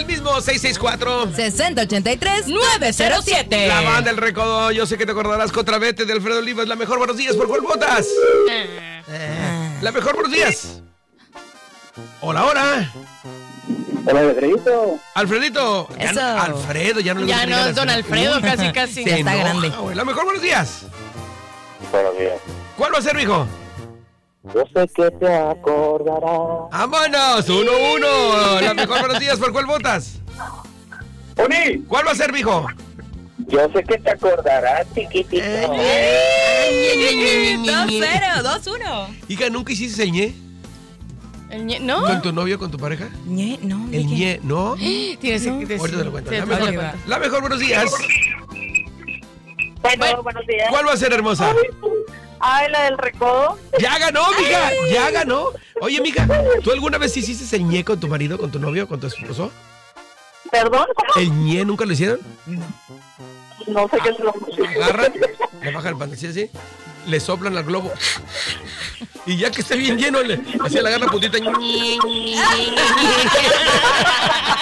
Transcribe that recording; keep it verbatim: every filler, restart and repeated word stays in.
el mismo seis seis cuatro, seis cero ocho tres, nueve cero siete. La banda El Recodo, yo sé que te acordarás. Contra Vete de Alfredo Olivas. La mejor, buenos días, ¿por cuál votas? Ah. La mejor, buenos días. Hola, hola. Hola, Alfredito. Alfredito. Ya Eso. no- Alfredo, ya no le Ya gusta no llegar es don Alfredo, casi, casi. Se Ya está enoja, grande. güey. La mejor, buenos días. Buenos días. ¿Cuál va a ser, mijo? Yo sé que te acordarás. ¡Vámonos! ¡Uno, uno! La mejor, buenos días, ¿por cuál votas? ¡Oni! ¿Cuál va a ser, mijo? Yo sé que te acordarás, chiquitito. dos cero, dos uno. Hija, ¿nunca hiciste el ñe? El ñe- ¿No? ¿Con tu novio, con tu pareja? Ñe, no, ¿de El qué? ñe, ¿no? Tienes que decir. Ahorita te lo cuento. Sí, La ahorita te lo mejor, cuento. la mejor, buenos días. Bueno, Bueno. buenos días. ¿Cuál va a ser, hermosa? Ay, la del recodo. ¡Ya ganó, mija! ¡Ya ganó! Oye, mija, ¿tú alguna vez hiciste el ñe con tu marido, con tu novio, con tu esposo? ¿Perdón? ¿Cómo? ¿El ñe nunca lo hicieron? No sé qué es lo Agarran, le bajan el pantalón así, le soplan al globo. Y ya que esté bien lleno, le, así le agarra puntita.